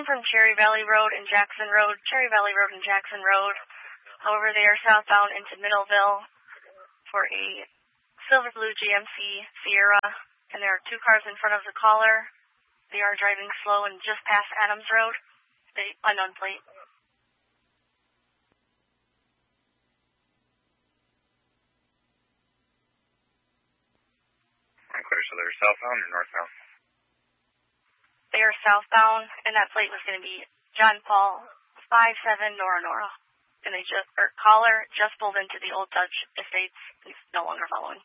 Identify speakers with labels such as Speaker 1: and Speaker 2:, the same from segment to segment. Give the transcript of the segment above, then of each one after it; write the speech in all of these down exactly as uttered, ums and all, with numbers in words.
Speaker 1: calling from Cherry Valley Road and Jackson Road, Cherry Valley Road and Jackson Road. However, they are southbound into Middleville for a silver blue G M C Sierra, and there are two cars in front of the caller. They are driving slow and just past Adams Road, the unknown plate.
Speaker 2: Unclear, so they're southbound or northbound?
Speaker 1: They are southbound, and that plate was going to be John Paul five seven Nora Nora. And they just, or caller just pulled into the Old Dutch Estates. He's no longer following.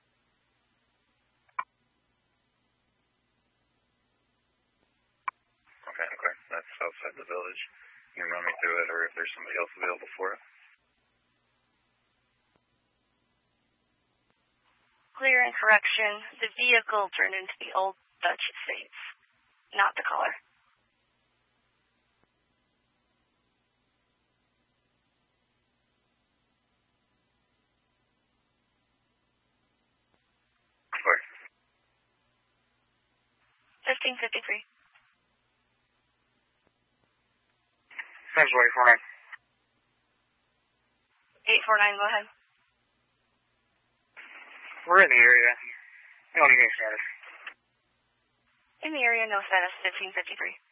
Speaker 2: Okay, okay. That's outside the village. You can run me through it, or if there's somebody else available for it.
Speaker 1: Clear and correction. The vehicle turned into the Old Dutch Estates, not the caller. fifteen fifty-three.
Speaker 2: Essentially, eight four nine.
Speaker 1: eight four nine, go ahead.
Speaker 2: We're in the area. We don't need any status.
Speaker 1: In the area, no status, fifteen fifty-three.